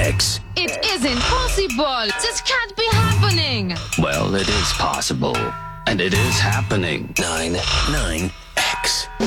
X. It isn't possible. This can't be happening. Well, it is possible. And it is happening. 9, 9, X.